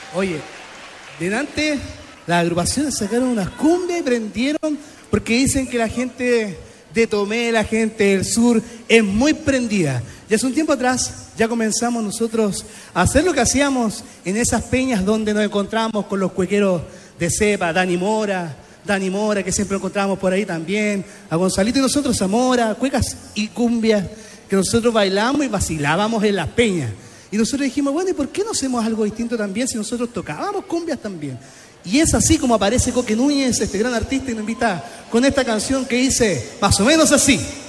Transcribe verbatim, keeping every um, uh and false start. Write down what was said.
Oye, delante las agrupaciones sacaron unas cumbias y prendieron porque dicen que la gente de Tomé, la gente del sur, es muy prendida. Y hace un tiempo atrás ya comenzamos nosotros a hacer lo que hacíamos en esas peñas donde nos encontrábamos con los cuequeros de cepa, Dani Mora, Dani Mora, que siempre encontrábamos por ahí también, a Gonzalito y nosotros, Zamora, cuecas y cumbias, que nosotros bailábamos y vacilábamos en las peñas. Y nosotros dijimos, bueno, ¿y por qué no hacemos algo distinto también si nosotros tocábamos cumbias también? Y es así como aparece Coque Núñez, este gran artista, y nos invita con esta canción que dice más o menos así.